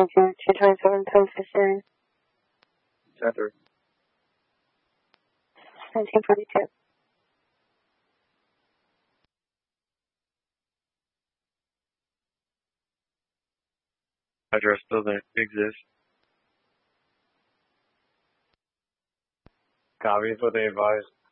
you. 227 post is in. 10-3. 1742. Address doesn't exist. Copy is what they advised.